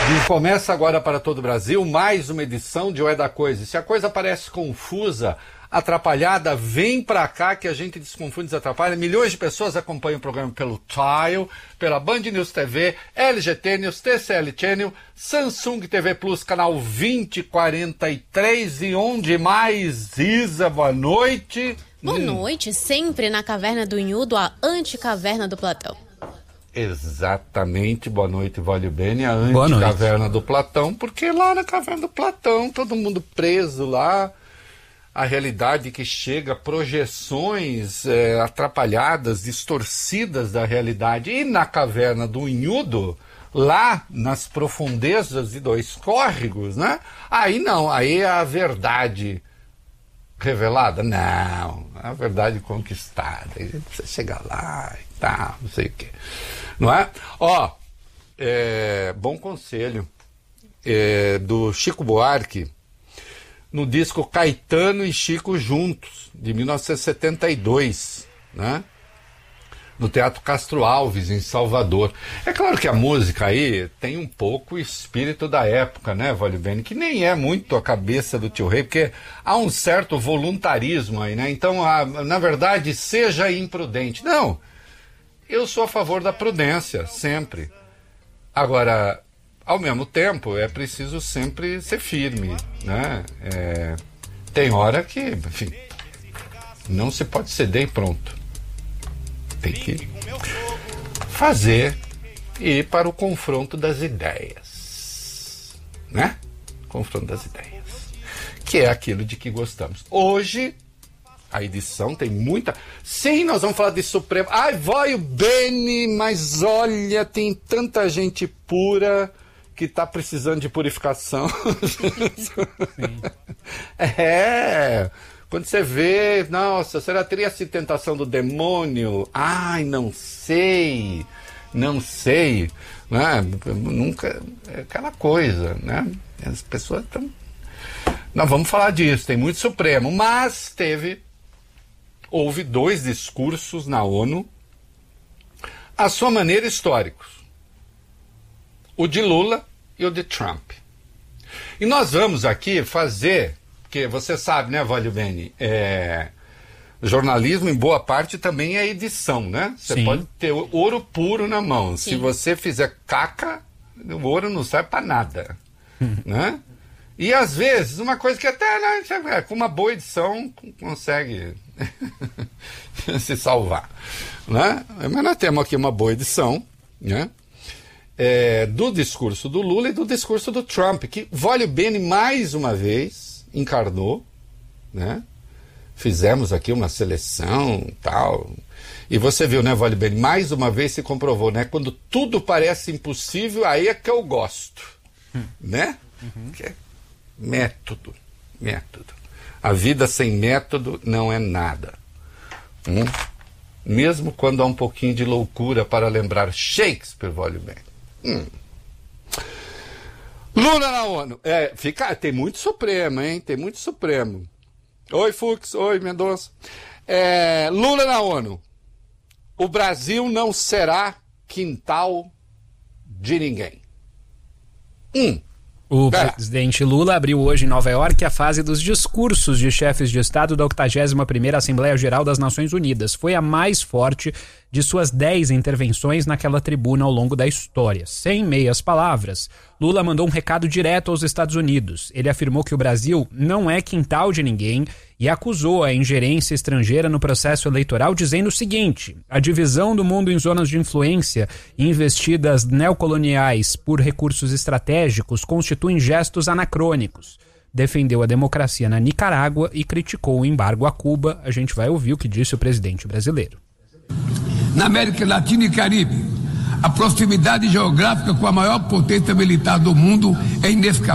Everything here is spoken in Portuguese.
E começa agora para todo o Brasil mais uma edição de O É da Coisa. Se a coisa parece confusa, atrapalhada, vem pra cá que a gente desconfunde e desatrapalha. Milhões de pessoas acompanham o programa pelo Tile, pela Band News TV, LGT News, TCL Channel, Samsung TV Plus, canal 2043 e onde mais? Isa, boa noite. Boa noite, sempre na Caverna do Inhudo, a anticaverna do Platão. Exatamente, boa noite, Vólio Bene, a anticaverna do Platão, porque lá na Caverna do Platão, todo mundo preso lá, a realidade que chega, projeções atrapalhadas, distorcidas da realidade, e na Caverna do Inhudo, lá nas profundezas de dois córregos, né? Aí não, aí é a verdade revelada? Não, é a verdade conquistada, a gente precisa chegar lá e tal, não sei o quê. Não é? Ó, bom conselho do Chico Buarque, no disco Caetano e Chico Juntos, de 1972, né? No Teatro Castro Alves, em Salvador. É claro que a música aí tem um pouco o espírito da época, né, Vólio Bene? Que nem é muito a cabeça do Tio Rei, porque há um certo voluntarismo aí, né? Então, na verdade, seja imprudente. Não, eu sou a favor da prudência, sempre. Agora, ao mesmo tempo, é preciso sempre ser firme, né? Tem hora que, enfim, não se pode ceder e pronto. Tem que fazer e ir para o confronto das ideias, né? Confronto das ideias, que é aquilo de que gostamos. Hoje, a edição tem muita... Sim, nós vamos falar de Supremo. Ai, Vólio Bene, mas olha, tem tanta gente pura que está precisando de purificação. Quando você vê, nossa, será que teria essa tentação do demônio? Ai, não sei, né? Nunca, é aquela coisa, né? As pessoas estão... Nós vamos falar disso, tem muito Supremo, mas houve 2 discursos na ONU, à sua maneira históricos. O de Lula e o de Trump. E nós vamos aqui fazer... Porque você sabe, né, Vólio Bene, jornalismo em boa parte também é edição, né? Você pode ter ouro puro na mão. Sim. Se você fizer caca, o ouro não serve para nada, né? E às vezes, uma coisa que até, né, com uma boa edição consegue se salvar, né? Mas nós temos aqui uma boa edição, né? Do discurso do Lula e do discurso do Trump, que Vólio Bene mais uma vez encarnou, né? Fizemos aqui uma seleção tal, e você viu, né, Vólio Bene, mais uma vez se comprovou, né? Quando tudo parece impossível, aí é que eu gosto, né? Que é método. A vida sem método não é nada, mesmo quando há um pouquinho de loucura para lembrar Shakespeare, Vólio Bene. Lula na ONU. Tem muito Supremo, hein? Tem muito Supremo. Oi, Fux. Oi, Mendonça. Lula na ONU. O Brasil não será quintal de ninguém. O presidente Lula abriu hoje em Nova York a fase dos discursos de chefes de Estado da 81ª Assembleia Geral das Nações Unidas. Foi a mais forte de suas 10 intervenções naquela tribuna ao longo da história. Sem meias palavras, Lula mandou um recado direto aos Estados Unidos. Ele afirmou que o Brasil não é quintal de ninguém e acusou a ingerência estrangeira no processo eleitoral, dizendo o seguinte: a divisão do mundo em zonas de influência e investidas neocoloniais por recursos estratégicos constituem gestos anacrônicos. Defendeu a democracia na Nicarágua e criticou o embargo a Cuba. A gente vai ouvir o que disse o presidente brasileiro. Na América Latina e Caribe, a proximidade geográfica com a maior potência militar do mundo é inescapável.